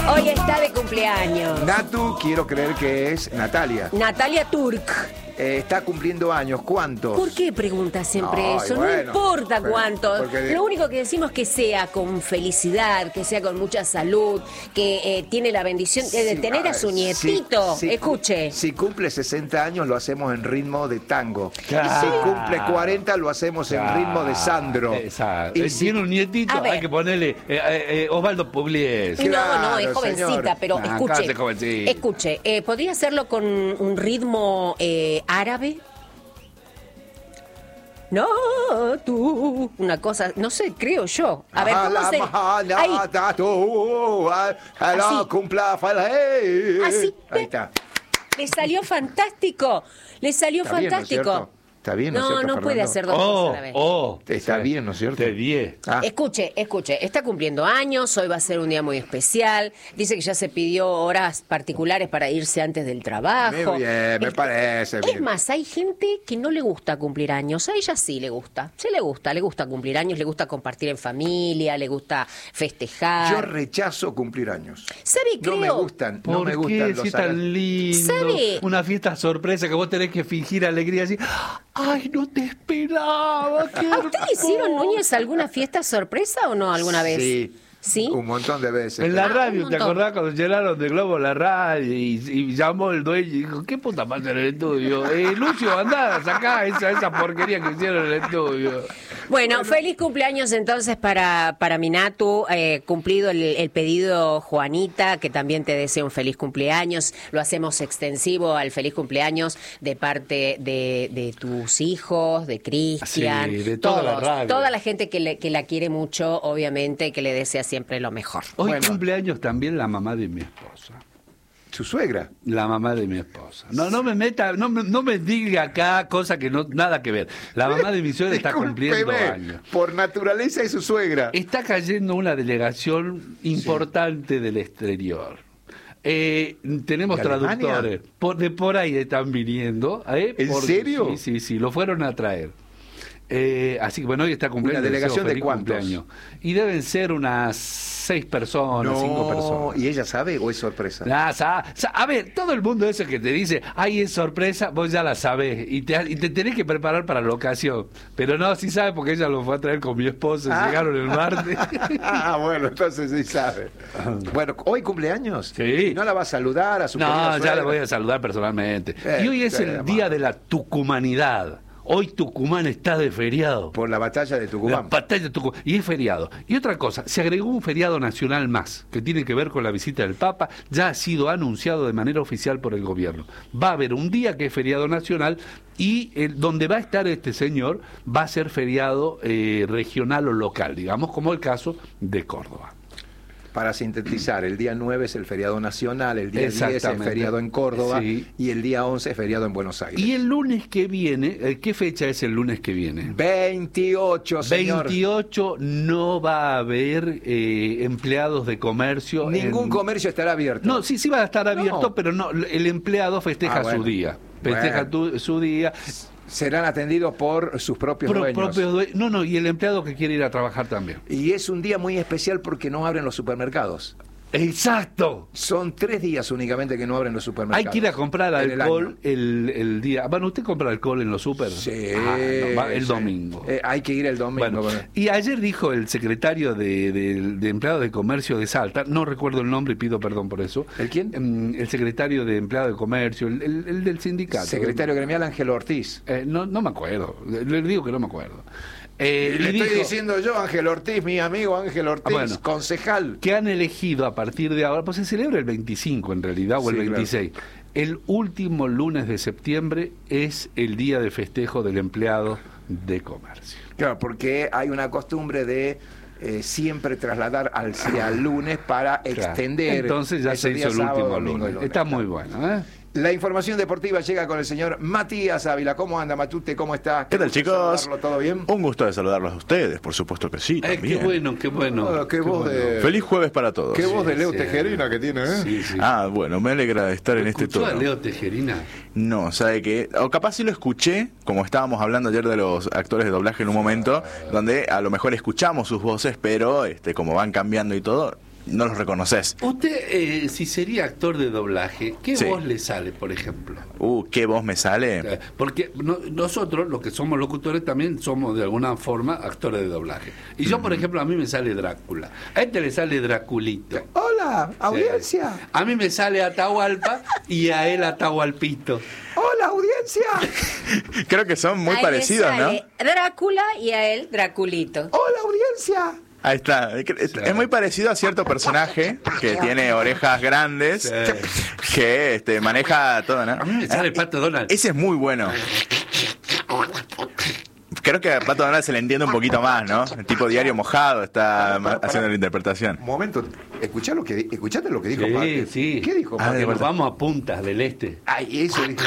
Hoy está de cumpleaños. Natu, quiero creer que es Natalia. Natalia Turk. Está cumpliendo años. ¿Cuántos? ¿Por qué preguntas siempre Ay, eso? bueno, no importa pero- cuántos. porque- Lo único que decimos es que sea con felicidad, que sea con mucha salud, que tiene la bendición de tener a su nietito. Escuche. Si cumple 60 años, lo hacemos en ritmo de tango. Claro. Si cumple 40, lo hacemos en ritmo de Sandro. Exacto. Y si- Tiene un nietito, A ver. hay que ponerle Osvaldo Pugliese. No, es Claro, jovencita, señor. pero Ah, escuche. cállate, jovencita. Escuche, ¿podría hacerlo con un ritmo árabe? No, tú. Una cosa, no sé, creo yo. A ver, ¿cómo se...? Ahí. Así. Cumpla feliz. Así. Ahí está. Le salió fantástico. Le salió Está bien, ¿no es fantástico. cierto? Está bien, ¿no es No, cierto, no puede Fernando? hacer dos cosas a la vez. Está bien, ¿no es cierto? De 10. Ah, Escuche, está cumpliendo años, hoy va a ser un día muy especial. Dice que ya se pidió horas particulares para irse antes del trabajo. Muy bien, me parece Es bien. más, hay gente que no le gusta cumplir años. A ella sí le gusta. Sí le gusta cumplir años, le gusta compartir en familia, le gusta festejar. Yo rechazo cumplir años. ¿Sabe, creo? No me gustan, no me ¿Por gustan qué los si tan lindo? ¿Sabe? Una fiesta sorpresa que vos tenés que fingir alegría así. ¡Ay, no te esperaba! ¡Qué ¿A usted le hicieron, hermoso! Núñez, alguna fiesta sorpresa o no alguna vez? Sí. ¿Sí? Un montón de veces. En la un radio, ¿te montón. acordás cuando llenaron de globo la radio y llamó el dueño y dijo, ¿qué puta madre en el estudio? Lucio, andá, sacá esa porquería que hicieron en el estudio. Bueno, feliz cumpleaños entonces para Minatu, cumplido el pedido Juanita, que también te desea un feliz cumpleaños. Lo hacemos extensivo al feliz cumpleaños de parte de tus hijos, de Cristian, Sí, de toda la radio. toda la gente que la quiere mucho, obviamente, que le desea siempre lo mejor. Hoy Bueno. cumpleaños también la mamá de mi esposa. Su suegra. La mamá de mi esposa. No me meta, no me diga acá cosa que no nada que ver. La mamá de mi suegra está cumpliendo Discúlpeme, años. por naturaleza es su suegra. Está cayendo una delegación importante del exterior. Tenemos ¿De traductores. Por ahí están viniendo. ¿En serio? Sí, lo fueron a traer. Así que bueno, hoy está cumpliendo. ¿Una delegación deseo de feliz cuántos? cumpleaños. Y deben ser unas 6 personas, 5 personas. ¿Y ella sabe o es sorpresa? A ver, todo el mundo eso que te dice, ay, es sorpresa, vos ya la sabés y te tenés que preparar para la ocasión. Pero no, sí sabe porque ella lo fue a traer con mi esposa, llegaron el martes. Bueno, entonces sí sabe. Bueno, ¿hoy cumpleaños? Sí. ¿No la va a saludar a su querida No, ya suegra? la voy a saludar personalmente. Y hoy es el día de la tucumanidad. Hoy Tucumán está de feriado. Por la batalla de La Tucumán. batalla de Tucumán. Y es feriado. Y otra cosa, se agregó un feriado nacional más, que tiene que ver con la visita del Papa. Ya ha sido anunciado de manera oficial por el gobierno. Va a haber un día que es feriado nacional y donde va a estar este señor va a ser feriado regional o local, digamos, como el caso de Córdoba. Para sintetizar, el día 9 es el feriado nacional, el día 10 es Exactamente. feriado en Córdoba Sí. y el día 11 es feriado en Buenos Aires. Y el lunes que viene, ¿qué fecha es el lunes que viene? 28, señor. 28 no va a haber empleados de comercio. Ningún comercio estará abierto. No, sí va a estar abierto, No. pero no, el empleado festeja Bueno. su día. Festeja su día. Serán atendidos por sus propios dueños. No, y el empleado que quiere ir a trabajar también. Y es un día muy especial porque no abren los supermercados. ¡Exacto! Son 3 días únicamente que no abren los supermercados. Hay que ir a comprar en el alcohol año. el día. Bueno, ¿usted compra alcohol en los super? Sí. El sí. domingo. Hay que ir el domingo. Bueno, y ayer dijo el secretario de Empleados de Comercio de Salta, no recuerdo el nombre y pido perdón por eso. ¿El quién? El secretario de Empleados de Comercio, el del sindicato. Secretario gremial Ángel Ortiz. No me acuerdo, le digo que no me acuerdo. Y le dijo estoy diciendo yo, Ángel Ortiz, mi amigo Ángel Ortiz, Bueno. concejal. que han elegido a partir de ahora, pues se celebra el 25 en realidad, o el Sí, claro. 26. El último lunes de septiembre es el día de festejo del empleado de comercio. Claro, porque hay una costumbre de siempre trasladar hacia el lunes para extender. Entonces ya esos se hizo días el sábado, último domingo y lunes. Está muy bueno, ¿eh? La información deportiva llega con el señor Matías Ávila. ¿Cómo anda, Matute? ¿Cómo está? ¿Qué tal, gusto chicos? saludarlo, ¿todo bien? Un gusto de saludarlos a ustedes, por supuesto que sí, Qué también. bueno, qué bueno. Ah, qué voz bueno. de- Feliz jueves para todos. Qué voz de Leo sí. Tejerina que tiene, ¿eh? Sí, sí. Ah, bueno, me alegra estar en este ¿Escuchó tono. a Leo Tejerina? No, ¿sabe qué? O capaz sí lo escuché, como estábamos hablando ayer de los actores de doblaje en un momento, donde a lo mejor escuchamos sus voces, pero como van cambiando y todo, no los reconoces. Usted, si sería actor de doblaje, ¿qué Sí. voz le sale, por ejemplo? ¿Qué voz me sale? Porque nosotros, los que somos locutores, también somos de alguna forma actores de doblaje. Y yo, por ejemplo, a mí me sale Drácula. A este le sale Draculito. Hola, Sí. audiencia. A mí me sale Atahualpa y a él Atahualpito. Hola, audiencia. Creo que son muy A él le parecidos, ¿no? sale Drácula y a él Draculito. Hola, audiencia. Ahí está. Es muy parecido a cierto personaje que tiene orejas grandes, Sí. que maneja todo, ¿no? A mí me sale Pato Donald. Ese es muy bueno. Creo que a Pato Donald se le entiende un poquito más, ¿no? El tipo diario mojado está haciendo la interpretación. Un momento, ¿escuchaste lo que dijo Sí, Paque? sí. ¿Qué dijo Ah, Paque? de Que nos vuelta. vamos a Puntas del Este. Ay, eso dijo.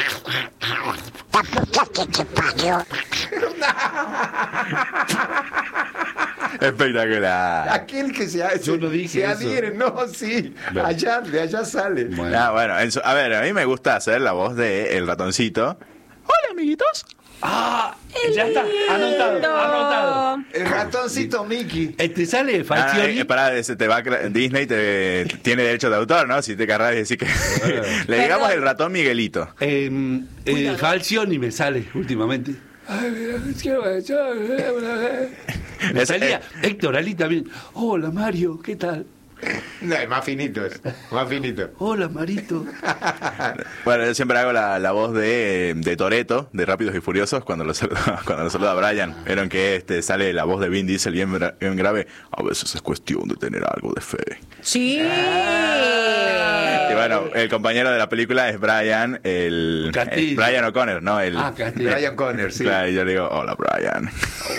Espectacular. Aquel que Yo no dije se eso. adhiere, no, sí. Bueno. Allá, de allá sale. Bueno. Bueno, a ver, a mí me gusta hacer la voz de El Ratoncito. Hola, amiguitos. Ah, ya está, anotado. El ratoncito Mickey. Te sale Falcioni. Disney tiene derecho de autor, ¿no? Si te querrás decir que... Le digamos Perdón. el ratón Miguelito. Falcioni me sale últimamente. Me salía Héctor Ali también. Hola Mario, ¿qué tal? No, es más finito es. Más finito. Hola Marito. Bueno, yo siempre hago la voz de Toretto, de Rápidos y Furiosos, cuando lo saluda Brian. Vieron que sale la voz de Vin Diesel bien grave. A veces es cuestión de tener algo de fe. Sí. Y bueno, el compañero de la película es Brian, Brian O'Connor, ¿no? Castillo. Brian Conner, sí. Claro, y yo le digo, hola Brian.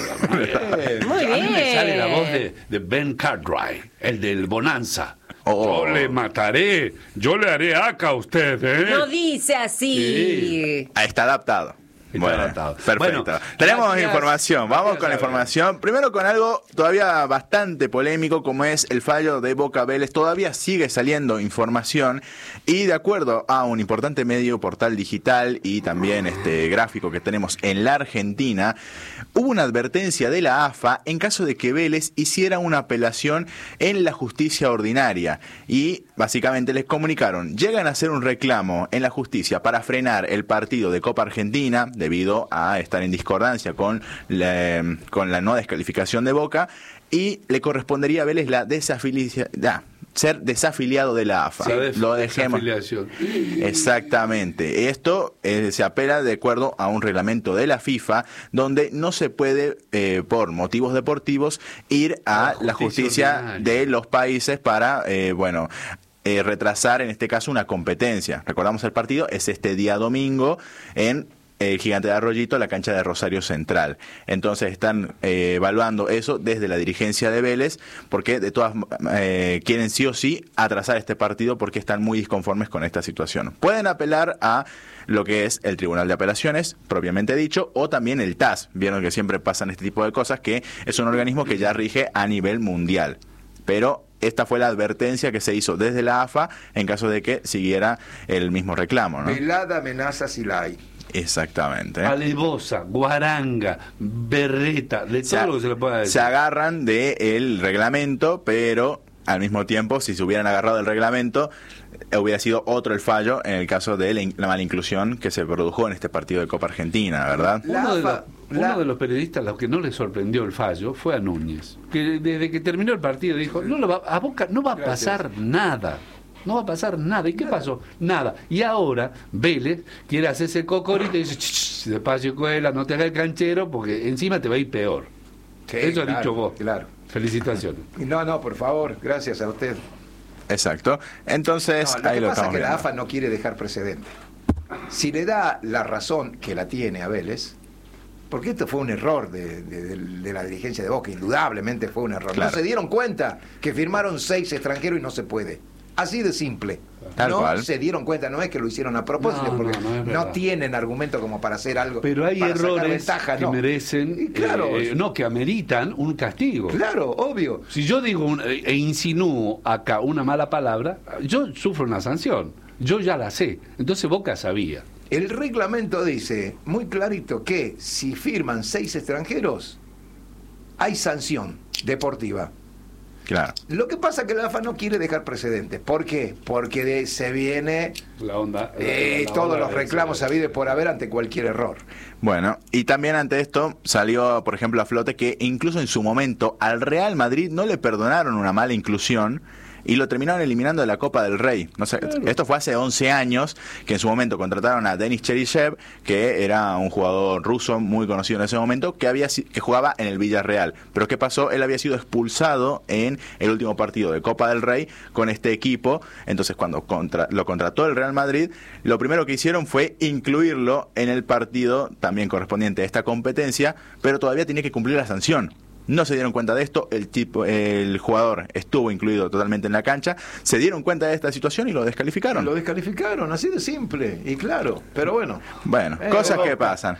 Muy A mí me bien. sale la voz de Ben Cartwright, el del Bonanza. Oh. Yo le mataré, yo le haré acá a usted, ¿eh? No dice así. Está adaptado. Está adaptado. Perfecto. Bueno, Tenemos gracias. información. Vamos con la Gracias, información. Primero con algo todavía bastante polémico, como es el fallo de Boca Vélez. Todavía sigue saliendo información y de acuerdo a un importante medio, portal digital y también gráfico que tenemos en la Argentina, hubo una advertencia de la AFA en caso de que Vélez hiciera una apelación en la justicia ordinaria. Y básicamente les comunicaron, llegan a hacer un reclamo en la justicia para frenar el partido de Copa Argentina, debido a estar en discordancia con la no descalificación de Boca, y le correspondería a Vélez ser desafiliado de la AFA. Lo dejemos. Desafiliación. Exactamente. Esto se apela de acuerdo a un reglamento de la FIFA, donde no se puede, por motivos deportivos, ir a la justicia ordinaria de los países para, retrasar, en este caso, una competencia. Recordamos el partido, es este día domingo en el Gigante de Arroyito, la cancha de Rosario Central. Entonces están evaluando eso desde la dirigencia de Vélez, porque de todas quieren sí o sí atrasar este partido porque están muy disconformes con esta situación. Pueden apelar a lo que es el Tribunal de Apelaciones, propiamente dicho, o también el TAS. Vieron que siempre pasan este tipo de cosas, que es un organismo que ya rige a nivel mundial. Pero esta fue la advertencia que se hizo desde la AFA en caso de que siguiera el mismo reclamo, ¿no? Velada amenaza si la hay. Exactamente. Alevosa, guaranga, berreta, de todo lo que se le pueda decir. Se agarran del reglamento, pero al mismo tiempo, si se hubieran agarrado del reglamento, hubiera sido otro el fallo en el caso de la mala inclusión que se produjo en este partido de Copa Argentina, ¿verdad? Uno de los periodistas a los que no le sorprendió el fallo fue a Núñez, que desde que terminó el partido dijo, a Boca no va a pasar nada. No va a pasar nada. ¿Y qué pasó? Nada. Y ahora Vélez quiere hacerse el cocorito y dice, despacio, Cuela, no te hagas el canchero porque encima te va a ir peor. Sí, Eso claro, has dicho vos. Claro. Felicitaciones. No, por favor, gracias a usted. Exacto. Entonces, Lo ahí que lo pasa es estamos que la viendo. AFA no quiere dejar precedente. Si le da la razón que la tiene a Vélez, porque esto fue un error de la dirigencia de Boca, indudablemente fue un error. Claro. No se dieron cuenta que firmaron 6 extranjeros y no se puede. Así de simple. Tal no cual. se dieron cuenta, no es que lo hicieron a propósito, No, porque no es no verdad. tienen argumento como para hacer algo. Pero hay para sacar errores ventaja, que no. merecen, Y claro, que ameritan un castigo. claro, obvio. Si yo digo e insinúo acá una mala palabra, yo sufro una sanción. Yo ya la sé. Entonces Boca sabía. El reglamento dice muy clarito que si firman 6 extranjeros, hay sanción deportiva. Claro. Lo que pasa es que la AFA no quiere dejar precedentes. ¿Por qué? Porque se viene La onda. todos los reclamos habidos por haber ante cualquier error. Bueno, y también ante esto salió, por ejemplo, a flote que incluso en su momento al Real Madrid no le perdonaron una mala inclusión y lo terminaron eliminando de la Copa del Rey. No sé, esto fue hace 11 años que en su momento contrataron a Denis Cheryshev, que era un jugador ruso muy conocido en ese momento, que jugaba en el Villarreal. Pero ¿qué pasó? Él había sido expulsado en el último partido de Copa del Rey con este equipo. Entonces, cuando lo contrató el Real Madrid, lo primero que hicieron fue incluirlo en el partido también correspondiente a esta competencia, pero todavía tenía que cumplir la sanción. No se dieron cuenta de esto, el jugador estuvo incluido totalmente en la cancha, se dieron cuenta de esta situación y lo descalificaron. Lo descalificaron, así de simple y claro, pero bueno. Bueno, cosas que pasan.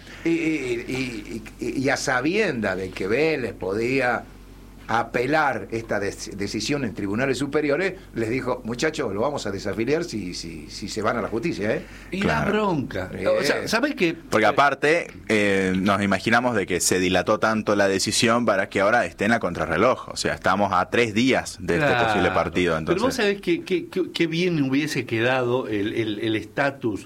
Y a sabienda de que Vélez podía apelar esta decisión en tribunales superiores, les dijo, muchachos, lo vamos a desafiliar si se van a la justicia, ¿eh? Y Claro. la bronca. O sea, ¿sabés qué? Porque aparte, nos imaginamos de que se dilató tanto la decisión para que ahora estén a contrarreloj. O sea, estamos a 3 días de este Claro. posible partido. Entonces, Pero vos sabés que bien hubiese quedado el estatus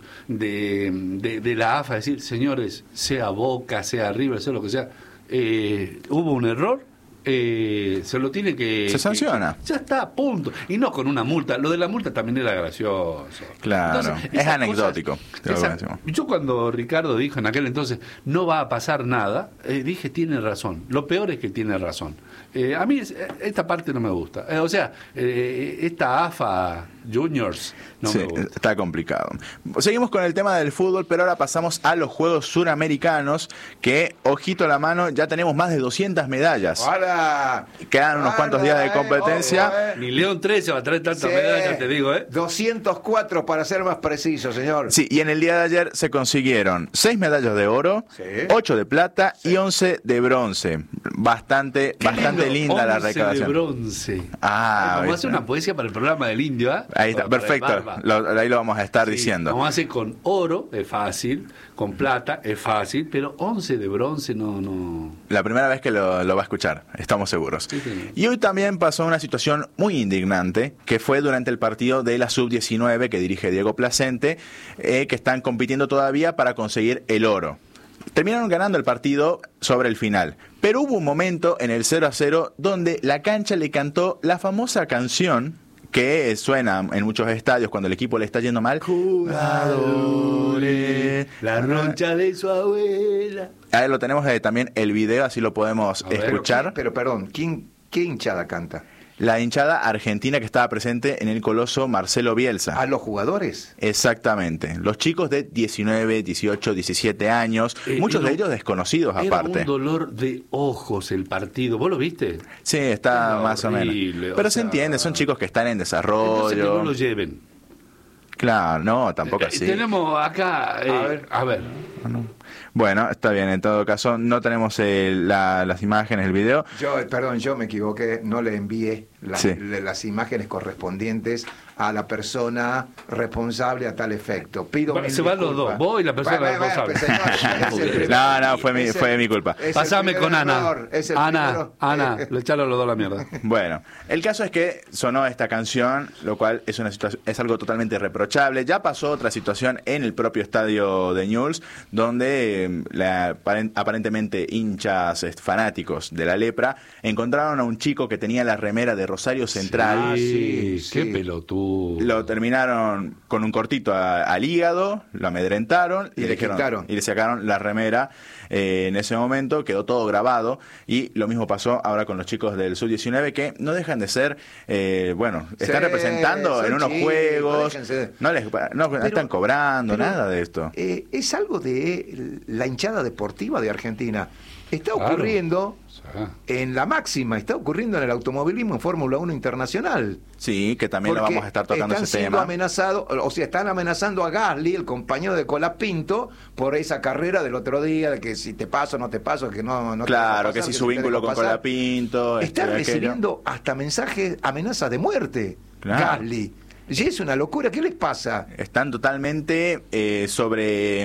de la AFA, decir, señores, sea Boca, sea River, sea lo que sea, hubo un error, se lo tiene que... Se sanciona. Ya está, punto. Y no con una multa. Lo de la multa también era gracioso. Claro, es esas anecdótico. Yo cuando Ricardo dijo en aquel entonces, no va a pasar nada, dije, tiene razón. Lo peor es que tiene razón. A mí esta parte no me gusta. O sea, esta AFA Juniors no sí, me gusta. está complicado. Seguimos con el tema del fútbol, pero ahora pasamos a los Juegos Suramericanos, que, ojito a la mano, ya tenemos más de 200 medallas. ¡Hala! Quedan unos cuantos días de competencia. Ni León 13 va a traer tantas medallas, te digo, 204 para ser más preciso, señor. Sí, y en el día de ayer se consiguieron 6 medallas de oro, Sí. 8 de plata y 11 de bronce. Bastante linda la 11 recaudación. de bronce. Ah, Vamos a ¿viste? hacer una poesía para el programa del indio, ¿eh? Ahí está, Para perfecto. Barba. Ahí lo vamos a estar Sí, diciendo. Vamos a hacer con oro, es fácil, con plata, es fácil, pero 11 de bronce no. La primera vez que lo va a escuchar, estamos seguros. Sí, señor. Y hoy también pasó una situación muy indignante, que fue durante el partido de la Sub-19 que dirige Diego Placente, que están compitiendo todavía para conseguir el oro. Terminaron ganando el partido sobre el final, pero hubo un momento en el 0-0 donde la cancha le cantó la famosa canción que suena en muchos estadios cuando el equipo le está yendo mal. Jugadores, La roncha de su abuela. Ahí lo tenemos también el video, así lo podemos A ver. escuchar. Pero perdón, ¿qué hinchada canta? La hinchada argentina que estaba presente en el coloso Marcelo Bielsa. ¿A los jugadores? Exactamente. Los chicos de 19, 18, 17 años, muchos de ellos desconocidos Era aparte. un dolor de ojos el partido. ¿Vos lo viste? Sí, está Era más horrible, o menos. o Pero sea, se entiende, son chicos que están en Entonces que no desarrollo. lo lleven. Claro, no, tampoco así. Tenemos acá... a ver. Bueno, está bien, en todo caso, no tenemos las imágenes, el video. Yo me equivoqué, no le envié Sí. las imágenes correspondientes a la persona responsable a tal efecto. Pido Va- mil se van los disculpas. dos, vos y la persona responsable. pues, señor, es el primer- No, es fue el- mi culpa. es el Pasame primer con Ana. error, es el Ana, primero. le echaron los dos a la mierda. Bueno, el caso es que sonó esta canción, lo cual es es algo totalmente reprochable. Ya pasó otra situación en el propio estadio de Newell's, donde aparentemente hinchas fanáticos de la lepra encontraron a un chico que tenía la remera de Rosario Central. sí, qué sí. pelotudo. Lo terminaron con un cortito al hígado, lo amedrentaron Y le quitaron. y le sacaron la remera. En ese momento quedó todo grabado y lo mismo pasó ahora con los chicos del Sub-19 que no dejan de ser, están Sí, representando son en unos chicos, juegos, déjense. no están cobrando pero, nada de esto. Es algo de la hinchada deportiva de Argentina. Está Claro. ocurriendo Ah. en la máxima, está ocurriendo en el automovilismo en Fórmula 1 internacional. Sí, que también lo Porque vamos a estar tocando están ese siendo tema. amenazados, o sea, están amenazando a Gasly, el compañero de Colapinto, por esa carrera del otro día, de que si te paso, no te paso, que no te Claro, dejo que pasar, si su te vínculo dejo con pasar. Colapinto, Está aquello. recibiendo hasta mensajes, amenazas de muerte, Claro. Gasly. Y es una locura, ¿qué les pasa? Están totalmente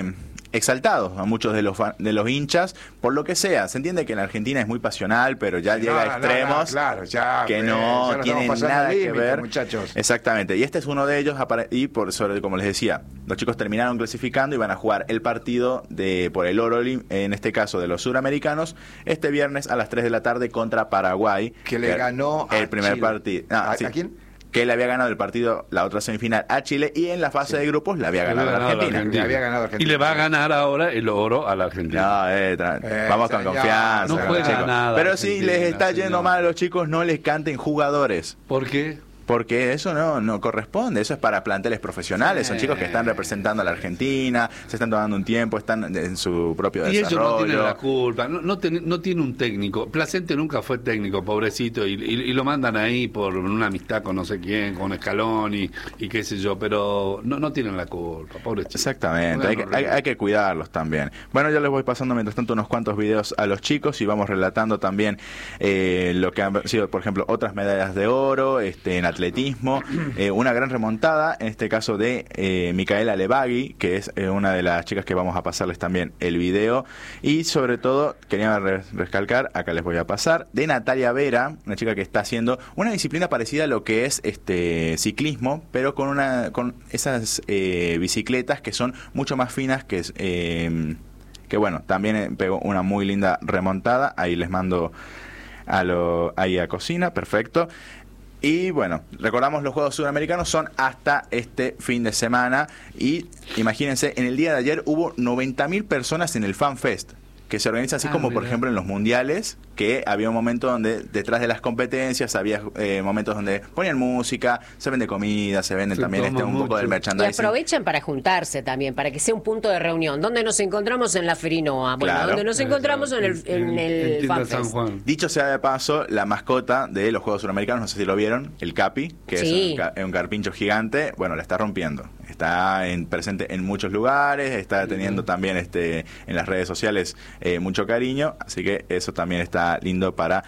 exaltados a muchos de los hinchas, por lo que sea. Se entiende que en Argentina es muy pasional, pero ya llega a extremos que no tienen nada que ver. Muchachos. Exactamente. Y este es uno de ellos, y como les decía, los chicos terminaron clasificando y van a jugar el partido por el oro, en este caso de los suramericanos, este viernes a las 3 de la tarde contra Paraguay. Que le ganó el primer partido. ¿A quién? Que le había ganado el partido, la otra semifinal, a Chile, y en la fase de grupos le había ganado a la Argentina. Y le va a ganar ahora el oro a la Argentina. Vamos con confianza. No juega nada. Pero si les está yendo mal a los chicos, no les canten jugadores. ¿Por qué? Porque eso no corresponde, eso es para planteles profesionales, son chicos que están representando a la Argentina, se están tomando un tiempo, están en su propio desarrollo. Y ellos no tienen la culpa, no tiene un técnico. Placente nunca fue técnico, pobrecito, y lo mandan ahí por una amistad con no sé quién, con Scaloni y qué sé yo, pero no tienen la culpa, pobrecito. Exactamente, hay que cuidarlos también. Bueno, yo les voy pasando mientras tanto unos cuantos videos a los chicos y vamos relatando también lo que han sido, por ejemplo, otras medallas de oro en atletismo, una gran remontada, en este caso de Micaela Levagui, que es una de las chicas que vamos a pasarles también el video, y sobre todo, quería recalcar, acá les voy a pasar, de Natalia Vera, una chica que está haciendo una disciplina parecida a lo que es ciclismo, pero con esas bicicletas que son mucho más finas, que bueno, también pegó una muy linda remontada, ahí les mando ahí a cocina, perfecto. Y bueno, recordamos, los Juegos Sudamericanos son hasta este fin de semana y imagínense, en el día de ayer hubo 90.000 personas en el Fan Fest, que se organiza así como por ejemplo en los mundiales, que había un momento donde detrás de las competencias había momentos donde ponían música, se vende comida, se vende también un poco del merchandising. Y aprovechan para juntarse también, para que sea un punto de reunión. ¿Dónde nos encontramos? En la Ferinoa. Bueno, claro, donde nos encontramos en el Fan Fest. Dicho sea de paso, la mascota de los Juegos Suramericanos, no sé si lo vieron, el Capi, que es un carpincho gigante, bueno, la está rompiendo. Está presente en muchos lugares, está teniendo también en las redes sociales mucho cariño, así que eso también está lindo para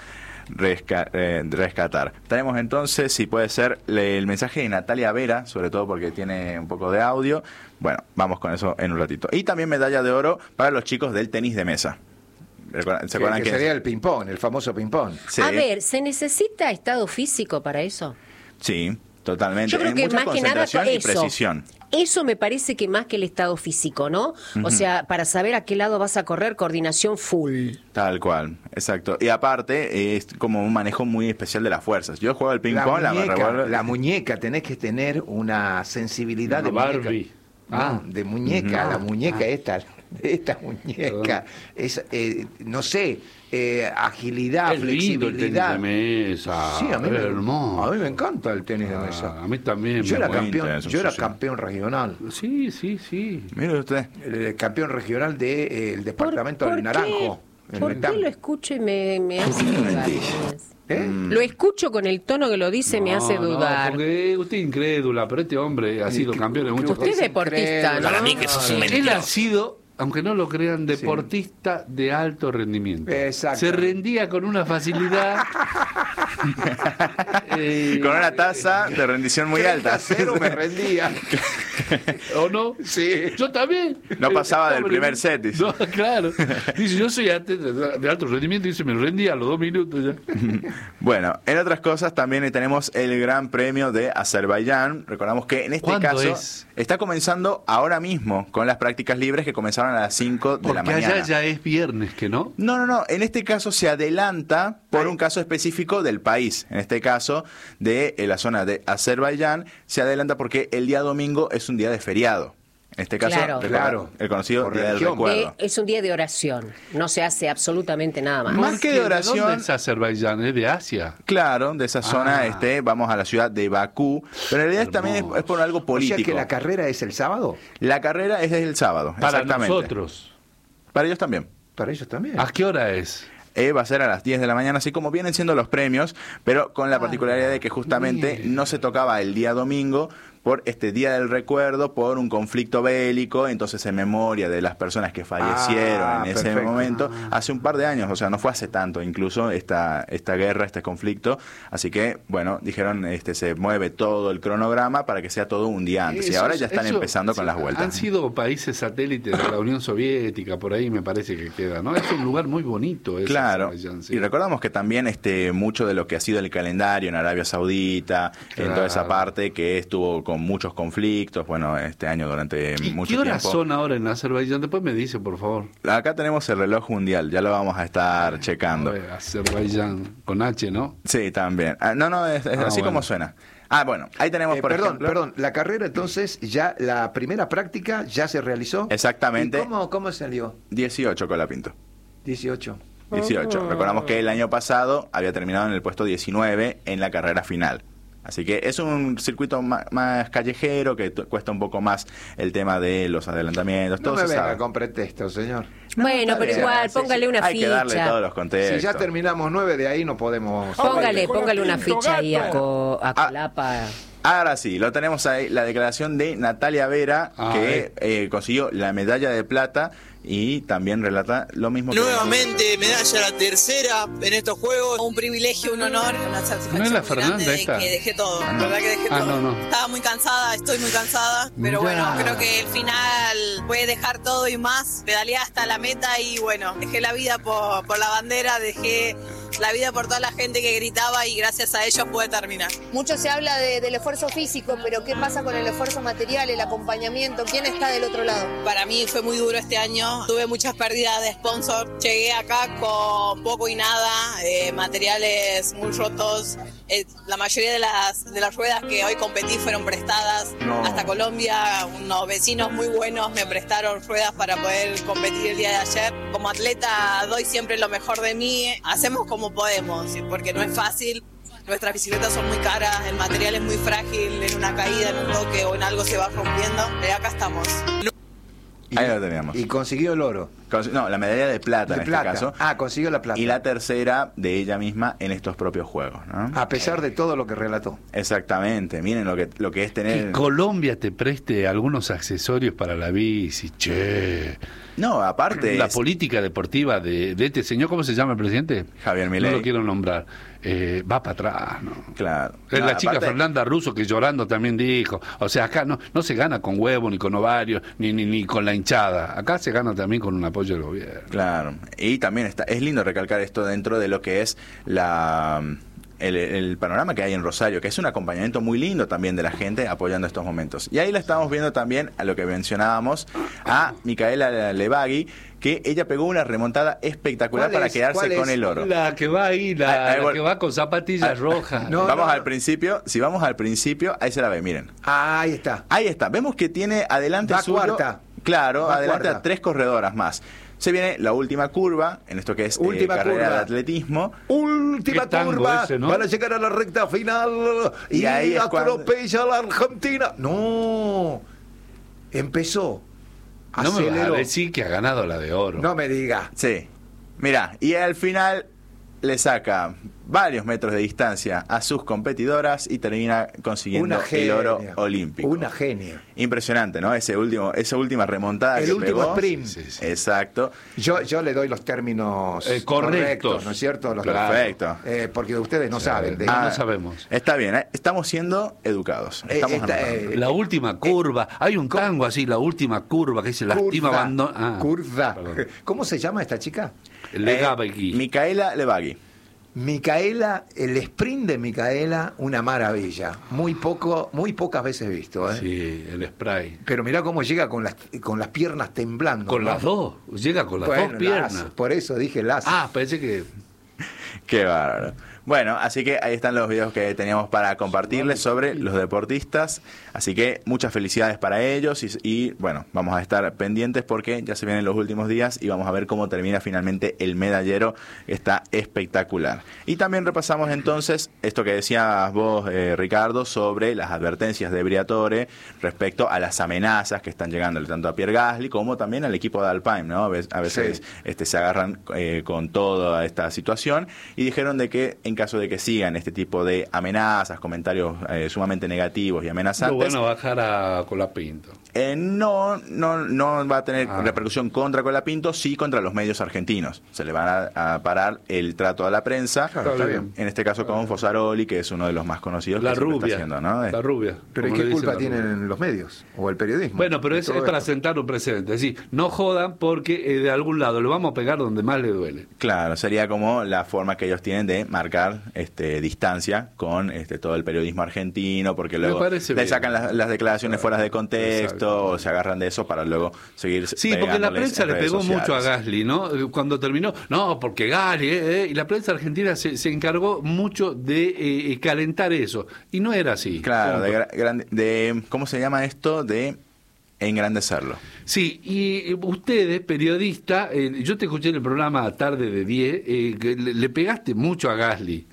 rescatar. Tenemos entonces, si puede ser, el mensaje de Natalia Vera, sobre todo porque tiene un poco de audio. Bueno, vamos con eso en un ratito. Y también medalla de oro para los chicos del tenis de mesa. ¿Se acuerdan que sería el ping-pong, el famoso ping-pong? Sí. A ver, ¿se necesita estado físico para eso? Sí, totalmente. Yo creo que mucha más que nada y precisión. Eso me parece que más que el estado físico, ¿no? O sea, para saber a qué lado vas a correr, coordinación full. Tal cual, exacto. Y aparte, es como un manejo muy especial de las fuerzas. Yo juego al ping-pong, la muñeca, tenés que tener una sensibilidad de Barbie. Muñeca. De muñeca, la muñeca esta muñeca. Es, no sé, agilidad, flexibilidad. El tenis de mesa. Sí, a mí hermoso. A mí me encanta el tenis de mesa. A mí también. Yo era campeón regional. Sí. Mire usted. El campeón regional del departamento del Naranjo. ¿Por qué lo escucho y me hace dudar? Lo escucho con el tono que lo dice, me hace dudar. Porque usted es incrédula, pero este hombre ha sido campeón en muchos Usted es deportista, ¿no? Para mí que eso es un mentiroso. Él ha sido, aunque no lo crean, deportista de alto rendimiento. Exacto. Se rendía con una facilidad. Con una tasa de rendición muy alta. Cero me rendía. ¿O no? Sí. Yo también. No pasaba del primer set. Dice. No, claro. Dice, yo soy de alto rendimiento, dice, me rendía a los 2 minutos ya. Bueno, en otras cosas también tenemos el Gran Premio de Azerbaiyán. Recordamos que en este caso está comenzando ahora mismo con las prácticas libres que comenzaron a las 5 de la mañana. Porque allá ya es viernes, ¿que no? No. En este caso se adelanta por un caso específico del país. En este caso de la zona de Azerbaiyán se adelanta porque el día domingo es un día de feriado. En este caso, claro. El conocido Día del Recuerdo. Es un día de oración. No se hace absolutamente nada más. Más que de oración. ¿De dónde es Azerbaiyán? ¿Es de Asia? Claro, de esa zona vamos a la ciudad de Bakú. Pero en realidad también es por algo político. O sea que la carrera es el sábado. La carrera es el sábado, para exactamente. Nosotros. Para ellos también. Para ellos también. ¿A qué hora es? Va a ser a las 10 de la mañana, así como vienen siendo los premios, pero con la particularidad de que justamente no se tocaba el día domingo, por este Día del Recuerdo, por un conflicto bélico, entonces en memoria de las personas que fallecieron en ese perfecto. momento, hace un par de años, o sea, no fue hace tanto incluso esta guerra, este conflicto, así que, bueno, dijeron, se mueve todo el cronograma para que sea todo un día antes, y ahora ya están empezando con las vueltas. Han sido países satélites de la Unión Soviética, por ahí me parece que queda, ¿no? Es un lugar muy bonito ese, claro, Azerbaiyán, sí. Y recordamos que también mucho de lo que ha sido el calendario en Arabia Saudita, en toda esa parte que estuvo con muchos conflictos, bueno, este año durante mucho ¿Qué horas tiempo. son ahora en Azerbaiyán? Después me dice, por favor. Acá tenemos el reloj mundial, ya lo vamos a estar checando. A ver, Azerbaiyán, con H, ¿no? Sí, también. No, es así bueno. como suena. Bueno, ahí tenemos, por ejemplo... Perdón, la carrera entonces, ya la primera práctica ya se realizó. Exactamente. ¿Y cómo salió? 18 Colapinto. 18. 18. Recordamos que el año pasado había terminado en el puesto 19 en la carrera final. Así que es un circuito más callejero, que cuesta un poco más el tema de los adelantamientos. No todo me se venga sabe. con pretextos, señor. Bueno, está pero bien. igual, Sí, póngale una Hay que darle ficha. todos los contextos. Si ya terminamos 9, de ahí no podemos... Póngale una ficha ahí a Colapa. Ahora sí, lo tenemos ahí, la declaración de Natalia Vera, que consiguió la medalla de plata y también relata lo mismo que... Nuevamente, medalla la tercera en estos Juegos. Un privilegio, un honor, una satisfacción ¿No es la muy Fernanda grande de esta? que dejé todo, verdad que dejé todo. No. Estaba muy cansada, estoy muy cansada, pero Mirá. bueno, creo que el final puede dejar todo y más. Pedaleé hasta la meta y bueno, dejé la vida por la bandera, dejé la vida por toda la gente que gritaba y gracias a ellos pude terminar. Mucho se habla del esfuerzo físico, pero ¿qué pasa con el esfuerzo material, el acompañamiento? ¿Quién está del otro lado? Para mí fue muy duro este año, tuve muchas pérdidas de sponsor, llegué acá con poco y nada, materiales muy rotos, la mayoría de las ruedas que hoy competí fueron prestadas, hasta Colombia, unos vecinos muy buenos me prestaron ruedas para poder competir el día de ayer. Como atleta doy siempre lo mejor de mí, hacemos como podemos, porque no es fácil. Nuestras bicicletas son muy caras, el material es muy frágil, en una caída, en un toque o en algo se va rompiendo. Acá estamos. Ahí lo teníamos. Y consiguió el oro. No, la medalla de plata en este caso. Consiguió la plata. Y la tercera de ella misma en estos propios Juegos, ¿no? A pesar de todo lo que relató. Exactamente. Miren lo que es tener... Que Colombia te preste algunos accesorios para la bici, che. No, aparte... La política deportiva de este señor, ¿cómo se llama el presidente? Javier Milei. No lo quiero nombrar. Va para atrás, ¿no? Claro. Es No, la chica aparte- Fernanda Russo que llorando también dijo, o sea, acá no se gana con huevo, ni con ovarios, ni con la hinchada. Acá se gana también con un apoyo del gobierno. Claro. Y también es lindo recalcar esto dentro de lo que es el panorama que hay en Rosario, que es un acompañamiento muy lindo también de la gente apoyando estos momentos. Y ahí la estamos viendo también, a lo que mencionábamos, a Micaela Levagui, que ella pegó una remontada espectacular ¿Cuál para es? quedarse ¿Cuál con es? el oro. La que va ahí, la bueno. que va con zapatillas rojas. No, vamos no, al no. principio, si vamos al principio, ahí se la ve, miren. Ahí está. Ahí está, vemos que tiene adelante Va suyo, cuarta. claro, Va adelante cuarta. a 3 corredoras más. Se viene la última curva, en esto que es Última carrera curva. de atletismo. Última Qué tango curva ese, ¿no? para llegar a la recta final Y ahí es cuando- atropella a la Argentina. No, empezó, No me vas a aceleró. decir que ha ganado la de oro. No me diga. Sí, mira, y al final le saca varios metros de distancia a sus competidoras y termina consiguiendo el oro olímpico. Una genia. Impresionante, ¿no? Esa última remontada El que último pegó. sprint. Sí, sí. Exacto. Yo le doy los términos correctos, ¿no es cierto? Los Perfecto. porque ustedes no saben. De, no sabemos. Está bien, ¿eh? Estamos siendo educados. Estamos anotando. La última curva. Hay un tango así, la última curva, que dice lastima curva, abandona. curva. Perdón. ¿Cómo se llama esta chica? Legabegui. Micaela Levagui. Micaela, el sprint de Micaela, una maravilla. Muy pocas veces visto, ¿eh? Sí, el spray. Pero mirá cómo llega con las piernas temblando. Con ¿no? las dos. Llega con las Bueno, dos piernas. las, por eso dije las. Pensé que... Qué bárbaro. Bueno, así que ahí están los videos que teníamos para compartirles sobre los deportistas. Así que muchas felicidades para ellos y bueno, vamos a estar pendientes porque ya se vienen los últimos días y vamos a ver cómo termina finalmente el medallero. Está espectacular. Y también repasamos entonces esto que decías vos, Ricardo, sobre las advertencias de Briatore respecto a las amenazas que están llegando tanto a Pierre Gasly como también al equipo de Alpine, ¿no? A veces Sí. se agarran con toda esta situación y dijeron de que en en caso de que sigan este tipo de amenazas, comentarios sumamente negativos y amenazantes. Lo bueno, bajar a Colapinto. No va a tener repercusión contra Colapinto, sí contra los medios argentinos. Se le van a parar el trato a la prensa. Claro, está bien. En este caso con Fosaroli, que es uno de los más conocidos. La que siempre rubia. está haciendo, ¿no? La rubia. Pero ¿y como qué le dice culpa la tienen rubia. los medios o el periodismo? Bueno, pero es Todo para esto. sentar un precedente. Es decir, no jodan porque de algún lado lo vamos a pegar donde más le duele. Claro, sería como la forma que ellos tienen de marcar distancia con todo el periodismo argentino, porque luego parece le bien. sacan las declaraciones fuera de contexto, Exacto. o se agarran de eso para luego seguir. Sí, porque la pegándoles prensa en le redes pegó sociales. mucho a Gasly, ¿no? Cuando terminó, no, porque Gasly, y la prensa argentina se encargó mucho de calentar eso. Y no era así. Claro, Punto. ¿cómo se llama esto? De engrandecerlo. Sí, y ustedes, periodistas, yo te escuché en el programa Tarde de 10, que le pegaste mucho a Gasly.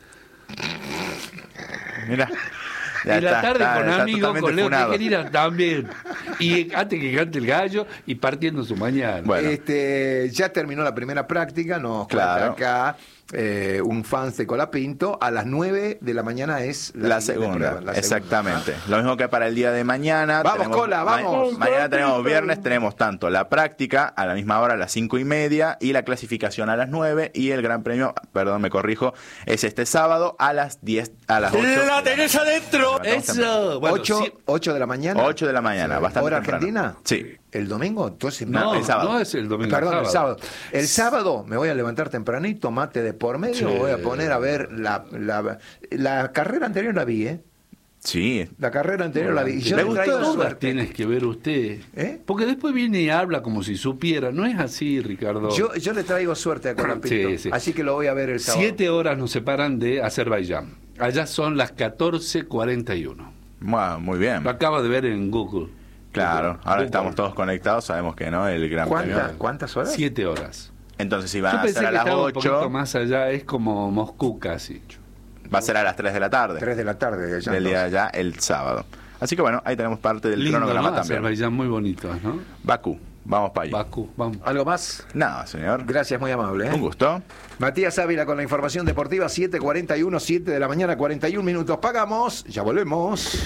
Mira. En la tarde con amigos, totalmente con Leo funado. Tejerina también. Y antes que cante el gallo y partiendo su mañana. Bueno. Ya terminó la primera práctica, nos Claro. cuenta acá un fans de Colapinto. A las 9 de la mañana es La siguiente segunda, prueba, exactamente. Lo mismo que para el día de mañana. Vamos, Cola, vamos. Mañana tenemos viernes, tenemos tanto la práctica a la misma hora, a las 5:30, y la clasificación a las 9, y el gran premio, perdón, me corrijo, es este sábado a las 10, a las 8. ¡La tenés adentro! Eso. Bueno, 8 de la mañana. 8 de la mañana, Sí. bastante ¿Hora temprano. Argentina? Sí. ¿El domingo? Entonces, No, el sábado. no es el domingo. Perdón, el sábado. El sábado me voy a levantar tempranito, mate de por medio, Sí. me voy a poner a ver la carrera anterior la vi, ¿eh? Sí. La carrera anterior la vi. Y yo ¿Le le gustó? traigo Todas suerte. tienes que ver usted. ¿Eh? Porque después viene y habla como si supiera. No es así, Ricardo. Yo le traigo suerte a Colapinto. Sí, sí. Así que lo voy a ver el sábado. 7 horas nos separan de Azerbaiyán. Allá son las 14:41. Muy bien. Lo acaba de ver en Google. Claro, ahora Google. estamos todos conectados, sabemos que no, el gran premio. ¿Cuántas horas? 7 horas. Entonces, si Yo van a pensé ser que a las estaba un poquito 8, más allá. Es como Moscú casi. va a ser a las 3 de la tarde. 3 de la tarde. Ya del día de entonces. allá, el sábado. Así que bueno, ahí tenemos parte del Lindo, cronograma ¿no? también. Azerbaiyán muy bonito, ¿no? Bakú, vamos para allá. Bakú, vamos. ¿Algo más? Nada, señor. Gracias, muy amable. ¿eh? Un gusto. Matías Ávila con la información deportiva, 7:41, 7 de la mañana, 41 minutos. Pagamos, ya volvemos.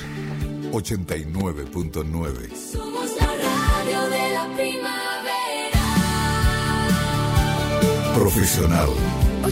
89.9. Somos la radio de la primavera. Profesional.